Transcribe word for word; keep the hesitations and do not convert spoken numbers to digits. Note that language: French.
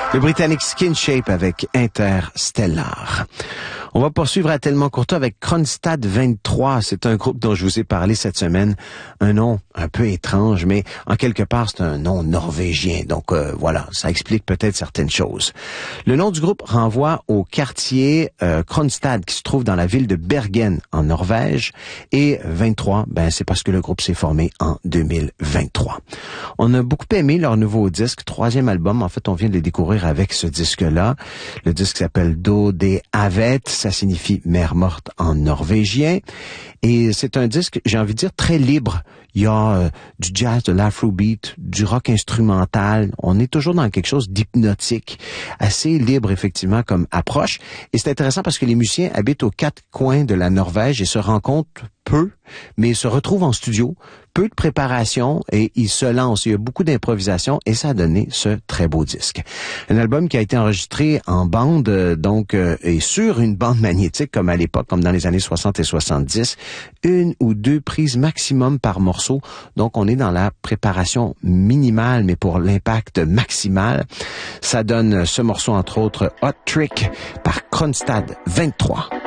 Le Britannique Skin Shape avec Interstellar. On va poursuivre à Tellement Courtois avec Kronstadt vingt-trois. C'est un groupe dont je vous ai parlé cette semaine. Un nom un peu étrange, mais en quelque part, c'est un nom norvégien. Donc euh, voilà, ça explique peut-être certaines choses. Le nom du groupe renvoie au quartier euh, Kronstadt qui se trouve dans la ville de Bergen en Norvège. Et vingt-trois, ben c'est parce que le groupe s'est formé en deux mille vingt-trois. On a beaucoup aimé leur nouveau disque, troisième album. En fait, on vient de le découvrir avec ce disque-là. Le disque s'appelle Do de Havet. Ça signifie mer morte en norvégien. Et c'est un disque, j'ai envie de dire, très libre. Il y a euh, du jazz, de l'afrobeat, du rock instrumental. On est toujours dans quelque chose d'hypnotique, assez libre effectivement comme approche. Et c'est intéressant parce que les musiciens habitent aux quatre coins de la Norvège et se rencontrent peu, mais se retrouvent en studio, peu de préparation et ils se lancent. Il y a beaucoup d'improvisation et ça a donné ce très beau disque. Un album qui a été enregistré en bande, donc, euh, et sur une bande magnétique comme à l'époque, comme dans les années soixante et soixante-dix, une ou deux prises maximum par morceau. Donc, on est dans la préparation minimale, mais pour l'impact maximal. Ça donne ce morceau, entre autres, Hot Trick par Kronstadt vingt-trois.